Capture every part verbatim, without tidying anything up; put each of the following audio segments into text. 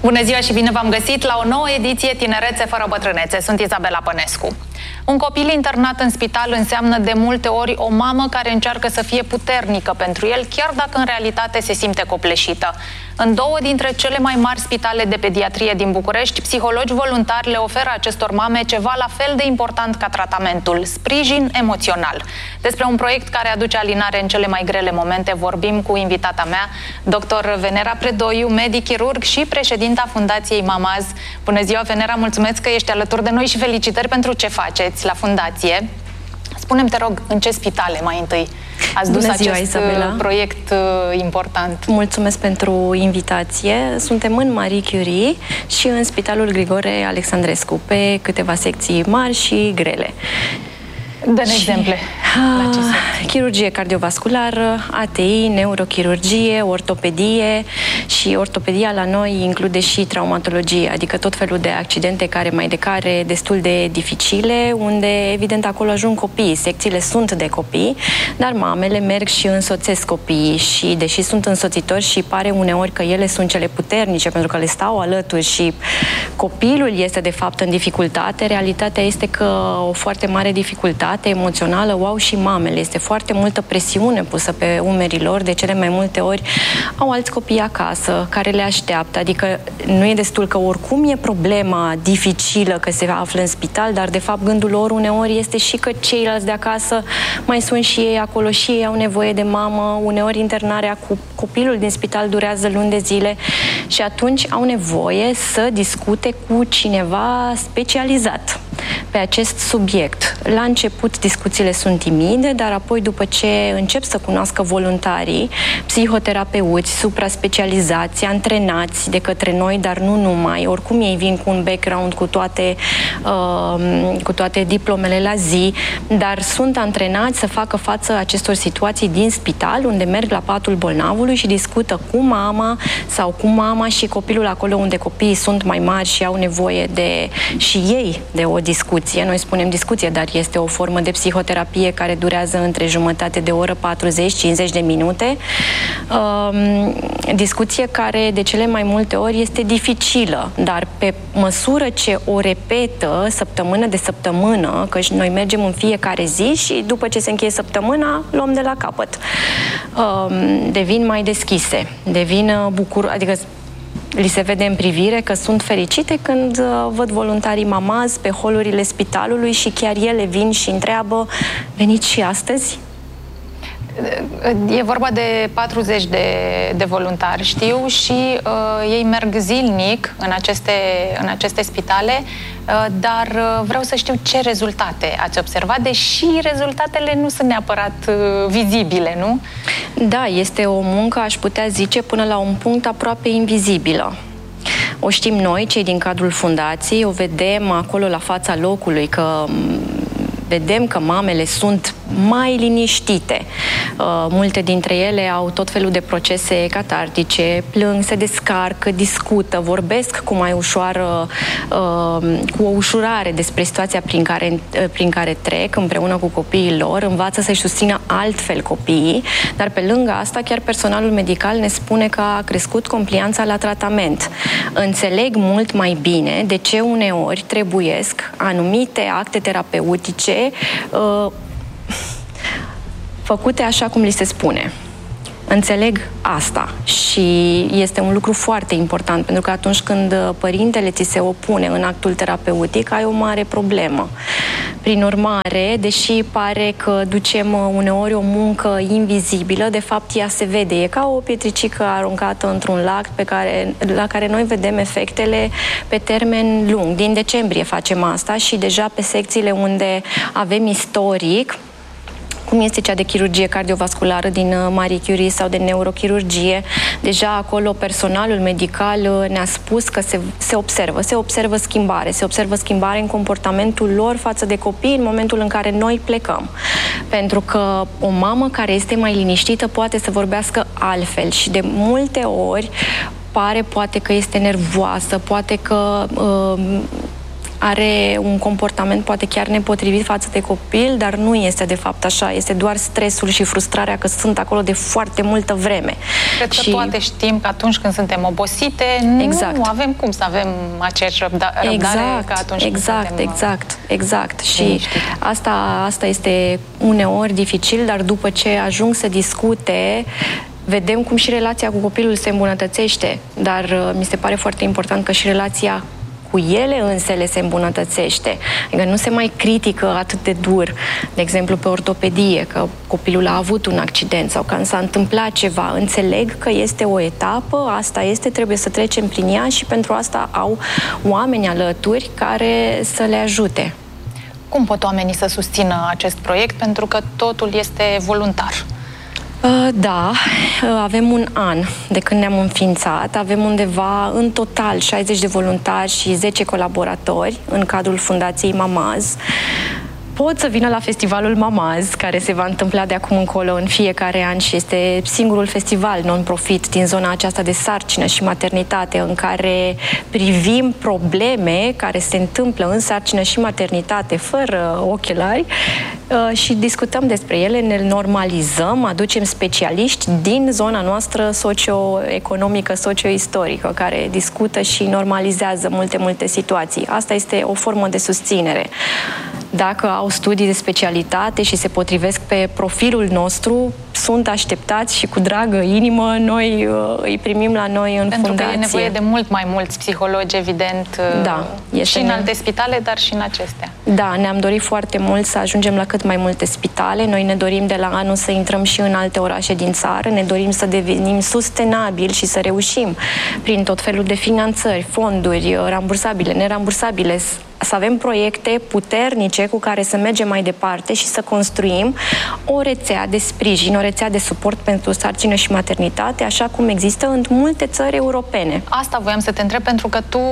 Bună ziua și bine v-am găsit la o nouă ediție Tinerețe fără bătrânețe. Sunt Izabela Pănescu. Un copil internat în spital înseamnă de multe ori o mamă care încearcă să fie puternică pentru el, chiar dacă în realitate se simte copleșită. În două dintre cele mai mari spitale de pediatrie din București, psihologi voluntari le oferă acestor mame ceva la fel de important ca tratamentul: sprijin emoțional. Despre un proiect care aduce alinare în cele mai grele momente vorbim cu invitata mea, doctor Venera Predoiu, medic chirurg și președinta Fundației Mamaz. Bună ziua, Venera, mulțumesc că ești alături de noi și felicitări pentru ce faceți la Fundație. Spune-mi, te rog, în ce spitale mai întâi ați dus Bună ziua, acest Isabela. proiect uh, important? Mulțumesc pentru invitație. Suntem în Marie Curie și în Spitalul Grigore Alexandrescu, pe câteva secții mari și grele. Dă-ne exemple. La ce secții? Chirurgie cardiovasculară, A T I, neurochirurgie, ortopedie, și ortopedia la noi include și traumatologie, adică tot felul de accidente care mai de care destul de dificile, unde evident acolo ajung copiii. Secțiile sunt de copii, dar mamele merg și însoțesc copiii și deși sunt însoțitori și pare uneori că ele sunt cele puternice pentru că le stau alături și copilul este de fapt în dificultate, realitatea este că o foarte mare dificultate emoțională o au și mamele. Este foarte multă presiune pusă pe umerii lor, de cele mai multe ori au alți copii acasă care le așteaptă, adică nu e destul că oricum e problema dificilă că se află în spital, dar de fapt gândul lor uneori este și că ceilalți de acasă mai sunt și ei acolo și ei au nevoie de mamă, uneori internarea cu copilul din spital durează luni de zile și atunci au nevoie să discute cu cineva specializat pe acest subiect. La început discuțiile sunt timide, dar apoi după ce încep să cunoască voluntarii, psihoterapeuți, supra-specializați, antrenați de către noi, dar nu numai, oricum ei vin cu un background, cu toate, uh, cu toate diplomele la zi, dar sunt antrenați să facă față acestor situații din spital, unde merg la patul bolnavului și discută cu mama sau cu mama și copilul acolo unde copiii sunt mai mari și au nevoie de și ei de o discuție. Noi spunem discuție, dar este o formă de psihoterapie care durează între jumătate de oră, patruzeci cincizeci de minute. Um, discuție care de cele mai multe ori este dificilă, dar pe măsură ce o repetă săptămână de săptămână, că noi mergem în fiecare zi și după ce se încheie săptămâna, luăm de la capăt. Um, devin mai deschise, devin bucur, adică li se vede în privire că sunt fericite când uh, văd voluntarii Mamaz pe holurile spitalului și chiar ele vin și întreabă: veniți și astăzi? E vorba de patruzeci de, de voluntari, știu, și uh, ei merg zilnic în aceste, în aceste spitale, uh, dar uh, vreau să știu ce rezultate ați observat, deși rezultatele nu sunt neapărat uh, vizibile, nu? Da, este o muncă, aș putea zice, până la un punct aproape invizibilă. O știm noi, cei din cadrul fundației, o vedem acolo la fața locului, că vedem că mamele sunt mai liniștite. Uh, multe dintre ele au tot felul de procese catartice, plâng, se descarcă, discută, vorbesc cu mai ușoară, uh, cu o ușurare despre situația prin care, uh, prin care trec împreună cu copiii lor, învață să-și susțină altfel copiii, dar pe lângă asta chiar personalul medical ne spune că a crescut complianța la tratament. Înțeleg mult mai bine de ce uneori trebuiesc anumite acte terapeutice uh, făcute așa cum li se spune. Înțeleg asta și este un lucru foarte important, pentru că atunci când părintele ți se opune în actul terapeutic, ai o mare problemă. Prin urmare, deși pare că ducem uneori o muncă invizibilă, de fapt ea se vede. E ca o pietricică aruncată într-un lac pe care, la care noi vedem efectele pe termen lung. Din decembrie facem asta și deja pe secțiile unde avem istoric, cum este cea de chirurgie cardiovasculară din Marie Curie sau de neurochirurgie, deja acolo personalul medical ne-a spus că se, se observă, se observă schimbare, se observă schimbare în comportamentul lor față de copii în momentul în care noi plecăm. Pentru că o mamă care este mai liniștită poate să vorbească altfel și de multe ori pare poate că este nervoasă, poate că uh, are un comportament poate chiar nepotrivit față de copil, dar nu este de fapt așa. Este doar stresul și frustrarea că sunt acolo de foarte multă vreme. Cred și... că toate știm că atunci când suntem obosite, exact. nu avem cum să avem aceeași răbda răbdare exact. ca atunci exact, când suntem... Exact, exact. Și asta, asta este uneori dificil, dar după ce ajung să discute, vedem cum și relația cu copilul se îmbunătățește, dar uh, mi se pare foarte important că și relația cu ele însele se îmbunătățește. Adică nu se mai critică atât de dur, de exemplu pe ortopedie, că copilul a avut un accident sau că s-a întâmplat ceva. Înțeleg că este o etapă, asta este, trebuie să trecem prin ea și pentru asta au oameni alături care să le ajute. Cum pot oamenii să susțină acest proiect? Pentru că totul este voluntar. Da, avem un an de când ne-am înființat, avem undeva în total șaizeci de voluntari și zece colaboratori în cadrul Fundației Mamaz. Pot să vină la festivalul Mamaz, care se va întâmpla de acum încolo în fiecare an și este singurul festival non-profit din zona aceasta de sarcină și maternitate, în care privim probleme care se întâmplă în sarcină și maternitate fără ochelari și discutăm despre ele, ne normalizăm, aducem specialiști din zona noastră socio-economică, socio-istorică, care discută și normalizează multe, multe situații. Asta este o formă de susținere. Dacă au studii de specialitate și se potrivesc pe profilul nostru, sunt așteptați și cu dragă inimă noi îi primim la noi în Pentru fundație. Pentru că e nevoie de mult mai mulți psihologi, evident, da, și în alte spitale, dar și în acestea. Da, ne-am dorit foarte mult să ajungem la cât mai multe spitale. Noi ne dorim de la anul să intrăm și în alte orașe din țară, ne dorim să devenim sustenabili și să reușim prin tot felul de finanțări, fonduri, rambursabile, nerambursabile, să avem proiecte puternice cu care să mergem mai departe și să construim o rețea de sprijin, o rețea de suport pentru sarcină și maternitate, așa cum există în multe țări europene. Asta voiam să te întreb, pentru că tu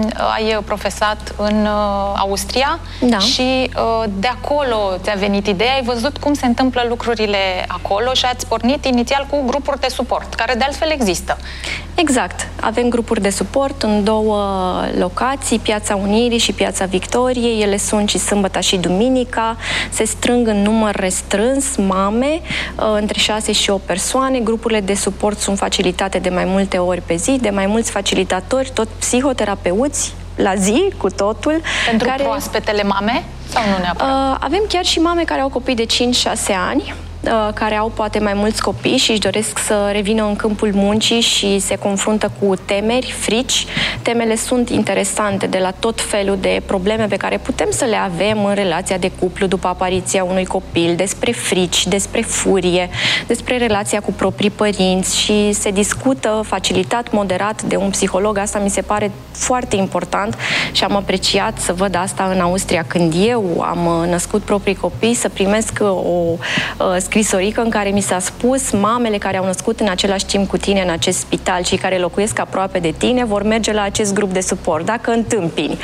ai profesat în Austria, da, și de acolo ți-a venit ideea, ai văzut cum se întâmplă lucrurile acolo și ați pornit inițial cu grupuri de suport, care de altfel există. Exact. Avem grupuri de suport în două locații, Piața Unirii și Piața Victoriei. Ele sunt și sâmbătă și duminica. Se strâng în număr restrâns mame, între șase și opt persoane. Grupurile de suport sunt facilitate de mai multe ori pe zi, de mai mulți facilitatori, tot psihoterapeuți, la zi, cu totul. Pentru care... proaspetele mame? Sau nu neapărat? Avem chiar și mame care au copii de cinci șase ani, care au poate mai mulți copii și își doresc să revină în câmpul muncii și se confruntă cu temeri, frici. Temele sunt interesante, de la tot felul de probleme pe care putem să le avem în relația de cuplu după apariția unui copil, despre frici, despre furie, despre relația cu proprii părinți și se discută facilitat, moderat de un psiholog. Asta mi se pare foarte important și am apreciat să văd asta în Austria. Când eu am născut proprii copii, să primesc o scrisorică în care mi s-a spus: mamele care au născut în același timp cu tine în acest spital și care locuiesc aproape de tine vor merge la acest grup de suport. Dacă întâmpini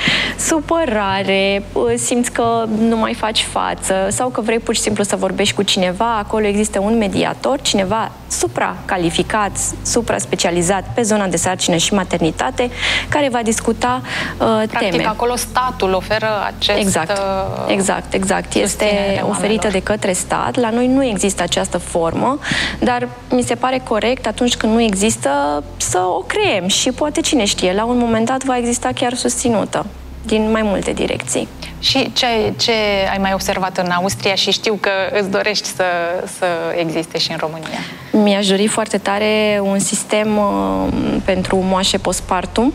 supărare, simți că nu mai faci față sau că vrei pur și simplu să vorbești cu cineva, acolo există un mediator, cineva supracalificat, supra-specializat pe zona de sarcină și maternitate, care va discuta uh, Practic, teme. acolo statul oferă acest... Exact, exact, exact. Este oferită de către stat. La noi nu există această formă, dar mi se pare corect atunci când nu există să o creăm și poate, cine știe, la un moment dat va exista chiar susținută din mai multe direcții. Și ce, ce ai mai observat în Austria și știu că îți dorești să, să existe și în România? Mi-aș dori foarte tare un sistem uh, pentru moașe postpartum.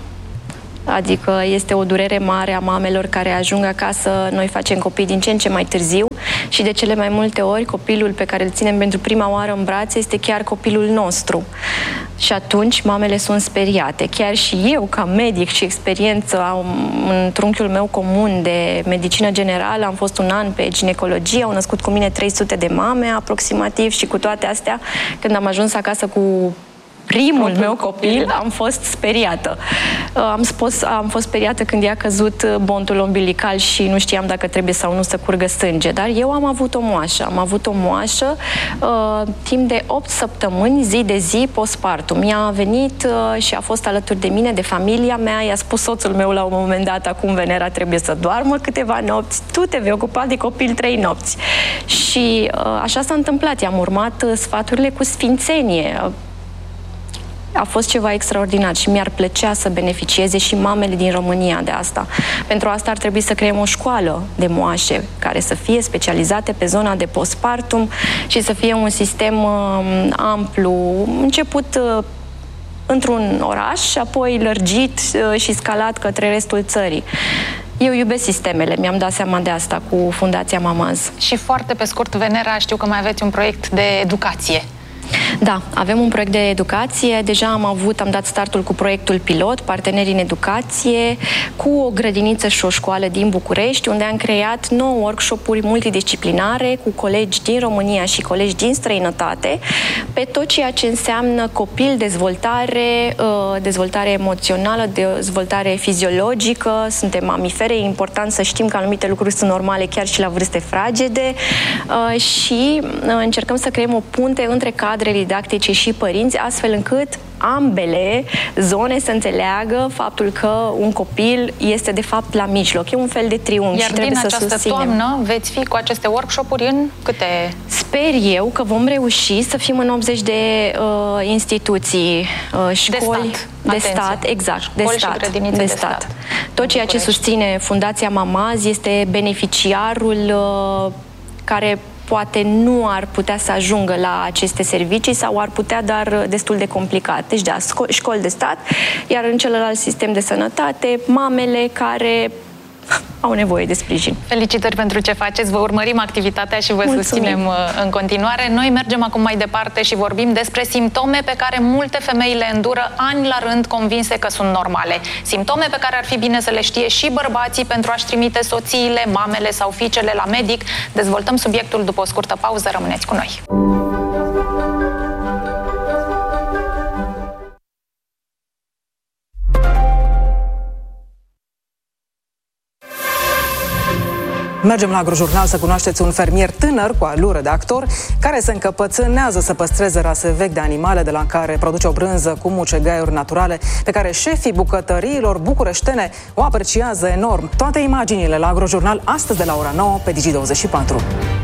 Adică este o durere mare a mamelor care ajung acasă, noi facem copii din ce în ce mai târziu și de cele mai multe ori copilul pe care îl ținem pentru prima oară în brațe este chiar copilul nostru. Și atunci mamele sunt speriate. Chiar și eu, ca medic și experiență în trunchiul meu comun de medicină generală, am fost un an pe ginecologie, au născut cu mine trei sute de mame aproximativ și cu toate astea, când am ajuns acasă cu primul meu copil, am fost speriată. Am, spus, am fost speriată când i-a căzut bontul umbilical și nu știam dacă trebuie sau nu să curgă sânge. Dar eu am avut o moașă. Am avut o moașă uh, timp de opt săptămâni, zi de zi, postpartum. Mi-a venit uh, și a fost alături de mine, de familia mea. I-a spus soțul meu la un moment dat, acum Venera trebuie să doarmă câteva nopți. Tu te vei ocupa de copil trei nopți. Și uh, așa s-a întâmplat. I-am urmat uh, sfaturile cu sfințenie. A fost ceva extraordinar și mi-ar plăcea să beneficieze și mamele din România de asta. Pentru asta ar trebui să creăm o școală de moașe care să fie specializate pe zona de postpartum și să fie un sistem uh, amplu, început uh, într-un oraș și apoi lărgit uh, și scalat către restul țării. Eu iubesc sistemele, mi-am dat seama de asta cu Fundația Mamaz. Și foarte pe scurt, Venera, știu că mai aveți un proiect de educație. Da, avem un proiect de educație. Deja am avut, am dat startul cu proiectul pilot, Parteneri în Educație, cu o grădiniță și o școală din București, unde am creat nouă workshop-uri multidisciplinare cu colegi din România și colegi din străinătate, pe tot ceea ce înseamnă copil, dezvoltare, dezvoltare emoțională, dezvoltare fiziologică. Suntem mamifere, e important să știm că anumite lucruri sunt normale chiar și la vârste fragede și încercăm să creăm o punte între cadre didactice și părinți, astfel încât ambele zone să înțeleagă faptul că un copil este de fapt la mijloc. E un fel de triunghi. Iar și trebuie din să această susținem. toamnă veți fi cu aceste workshop-uri în câte? Sper eu că vom reuși să fim în optzeci de uh, instituții, uh, școli de stat, de stat, exact, școli de stat, și de, de stat. stat. Tot ceea ce susține Fundația Mamaz este beneficiarul uh, care poate nu ar putea să ajungă la aceste servicii sau ar putea, dar destul de complicat. Deci, da, școli de stat, iar în celălalt sistem de sănătate, mamele care au nevoie de sprijin. Felicitări pentru ce faceți, vă urmărim activitatea și vă Mulțumim. susținem în continuare. Noi mergem acum mai departe și vorbim despre simptome pe care multe femei le îndură ani la rând, convinse că sunt normale. Simptome pe care ar fi bine să le știe și bărbații pentru a-și trimite soțiile, mamele sau fiicele la medic. Dezvoltăm subiectul după o scurtă pauză. Rămâneți cu noi! Mergem la Agrojurnal să cunoașteți un fermier tânăr cu alură de actor care se încăpățânează să păstreze rase vechi de animale, de la care produce o brânză cu mucegaiuri naturale pe care șefii bucătăriilor bucureștene o apreciază enorm. Toate imaginile la Agrojurnal astăzi de la ora nouă pe Digi douăzeci și patru.